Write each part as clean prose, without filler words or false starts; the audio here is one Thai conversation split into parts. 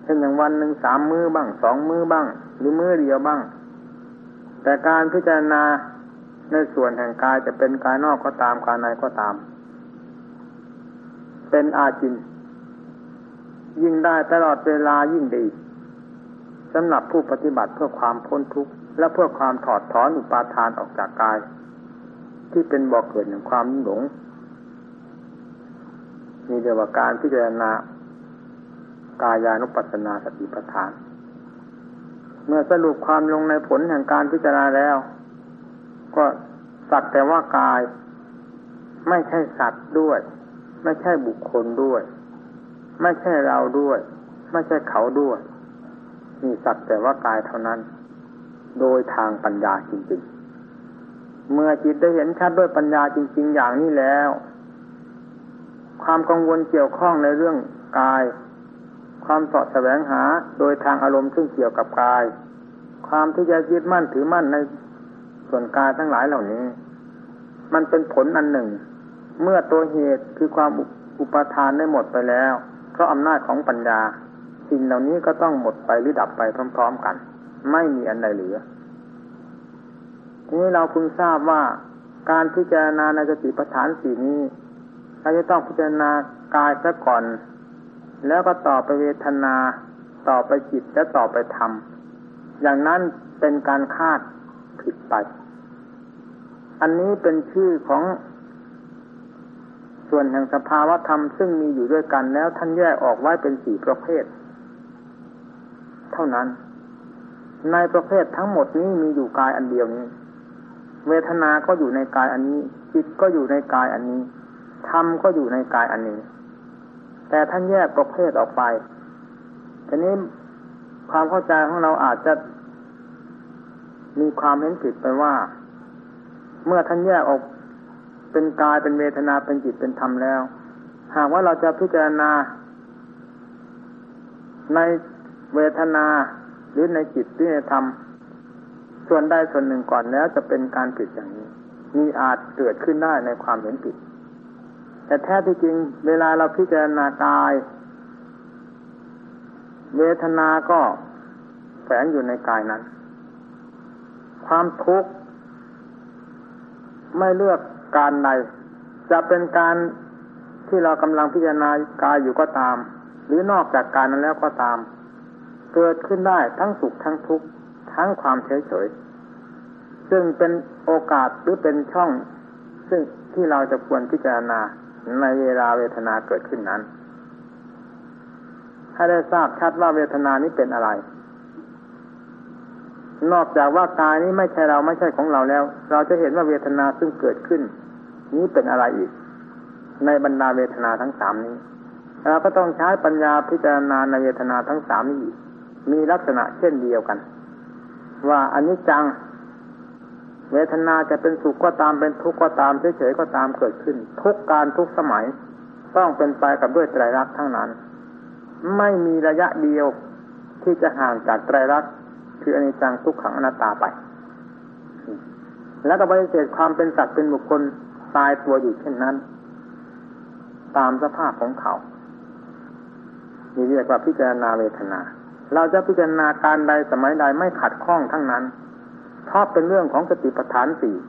เช่นอย่างวันหนึ่ง3 มื้อบ้าง2 มื้อบ้างหรือมื้อเดียวบ้างแต่การพิจารณาในส่วนแห่งกายจะเป็นกายนอกก็ตามกายในก็ตามเป็นอาจินยิ่งได้ตลอดเวลายิ่งดีสำหรับผู้ปฏิบัติเพื่อความพ้นทุกข์และเพื่อความถอดถอนอุปาทานออกจากกายที่เป็นบ่อเกิดแห่งความหลงมีเรียกว่าการพิจารณากายานุปัสสนาสติปัฏฐานเมื่อสรุปความลงในผลแห่งการพิจารณาแล้วก็สักแต่ว่ากายไม่ใช่สัตว์ด้วยไม่ใช่บุคคลด้วยไม่ใช่เราด้วยไม่ใช่เขาด้วยมีสักแต่ว่ากายเท่านั้นโดยทางปัญญาจริงๆเมื่อจิตได้เห็นชัดด้วยปัญญาจริงๆอย่างนี้แล้วความกังวลเกี่ยวข้องในเรื่องกายความเสาะแสวงหาโดยทางอารมณ์ซึ่งเกี่ยวกับกายความที่จะยึดมั่นถือมั่นในส่วนกายทั้งหลายเหล่านี้มันเป็นผลอันหนึ่งเมื่อตัวเหตุคือความอุปาทานได้หมดไปแล้วเพราะอำนาจของปัญญาสิ่งเหล่านี้ก็ต้องหมดไปหรือดับไปพร้อมๆกันไม่มีอันใดเหลือทีนี้เราพึงทราบว่าการพิจารณาในสติปัฏฐาน4นี้เราจะต้องพิจารณากายซะก่อนแล้วก็ต่อไปเวทนาต่อไปจิตและต่อไปธรรมอย่างนั้นเป็นการคาดผิดไปอันนี้เป็นชื่อของส่วนแห่งสภาวธรรมซึ่งมีอยู่ด้วยกันแล้วท่านแยกออกไว้เป็น4 ประเภทเท่านั้นในประเภททั้งหมดนี้มีอยู่กายอันเดียวนี้เวทนาก็อยู่ในกายอันนี้จิตก็อยู่ในกายอันนี้ธรรมก็อยู่ในกายอันนี้แต่ท่านแยกประเภทออกไปทีนี้ความเข้าใจของเราอาจจะมีความเห็นผิดไปว่าเมื่อท่านแยกออกเป็นกายเป็นเวทนาเป็นจิตเป็นธรรมแล้วหากว่าเราจะพิจารณาในเวทนาหรือในจิตหรือในธรรมส่วนใดส่วนหนึ่งก่อนแล้วจะเป็นการผิดอย่างนี้มีอาจเกิดขึ้นได้ในความเห็นผิดแต่แท้ที่จริงเวลาเราพิจารณากายเวทนาก็แฝงอยู่ในกายนั้นความทุกข์ไม่เลือกการใดจะเป็นการที่เรากำลังพิจารณากายอยู่ก็ตามหรือนอกจากการนั้นแล้วก็ตามเกิดขึ้นได้ทั้งสุขทั้งทุกข์ทั้งความเฉยๆซึ่งเป็นโอกาสหรือเป็นช่องซึ่งที่เราจะควรพิจารณาในเวลาเวทนาเกิดขึ้นนั้นให้ได้ทราบชัดว่าเวทนานี้เป็นอะไรนอกจากว่ากายนี้ไม่ใช่เราไม่ใช่ของเราแล้วเราจะเห็นว่าเวทนาซึ่งเกิดขึ้นนี้เป็นอะไรอีกในบรรดาเวทนาทั้ง3นี้เราก็ต้องใช้ปัญญาพิจารณาในเวทนาทั้ง3นี้มีลักษณะเช่นเดียวกันว่าอนิจจังเวทนาจะเป็นสุขก็ตามเป็นทุกข์ก็ตามเฉยๆก็ตามเกิดขึ้นทุกการทุกสมัยต้องเป็นไปกับด้วยไตรลักษณ์ทั้งนั้นไม่มีระยะเดียวที่จะห่างจากไตรลักษณ์คืออนิจจังทุกขังอนัตตาไปแล้วก็ปฏิเสธความเป็นสัตว์เป็นบุคคลตายตัวอยู่เช่นนั้นตามสภาพของเขานี่เรียกว่าพิจารณาเวทนาเราจะพิจารณาการใดสมัยใดไม่ขัดข้องทั้งนั้นเพราะเป็นเรื่องของสติปัฏฐาน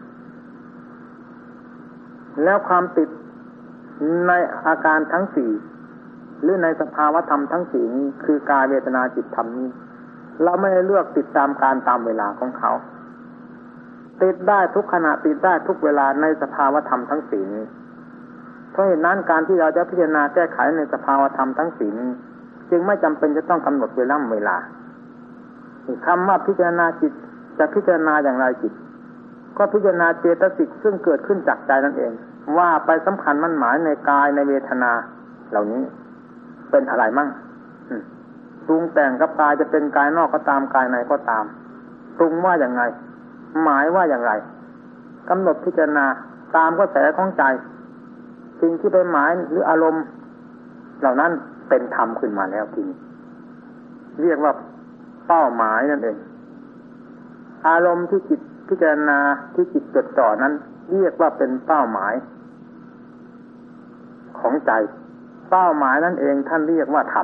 4แล้วความติดในอาการทั้ง4หรือในสภาวธรรมทั้ง4นี้คือกายเวทนาจิตธรรมนี้เราไม่ได้เลือกติดตามการตามเวลาของเขาติดได้ทุกขณะติดได้ทุกเวลาในสภาวธรรมทั้ง4นี้เพราะเหตุนั้นการที่เราจะพิจารณาแก้ไขในสภาวธรรมทั้ง4นี้จึงไม่จำเป็นจะต้องกำหนดเวลาคำว่าพิจารณาจิตจะพิจารณาอย่างไรจิตก็พิจารณาเจตสิกซึ่งเกิดขึ้นจากใจนั่นเองว่าไปสำคัญมั่นหมายในกายในเวทนาเหล่านี้เป็นอะไรมั่งปรุงแต่งกับกายจะเป็นกายนอกก็ตามกายในก็ตามปรุงว่าอย่างไรหมายว่าอย่างไรกำหนดพิจารณาตามกระแสของใจสิ่งที่ไปหมายหรืออารมณ์เหล่านั้นเป็นธรรมขึ้นมาแล้วทีนี้เรียกว่าเป้าหมายนั่นเองอารมณ์ที่จิตพิจารณาที่จิตจดจ่อนั้นเรียกว่าเป็นเป้าหมายของใจเป้าหมายนั่นเองท่านเรียกว่าธรรม